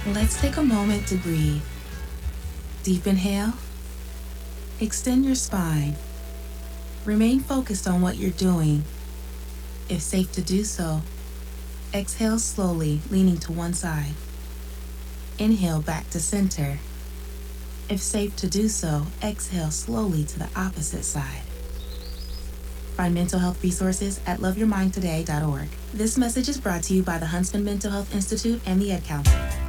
Let's take a moment to breathe. Deep inhale, extend your spine. Remain focused on what you're doing. If safe to do so, exhale slowly, leaning to one side. Inhale back to center. If safe to do so, exhale slowly to the opposite side. Find mental health resources at loveyourmindtoday.org. This message is brought to you by the Huntsman Mental Health Institute and the Ad Council.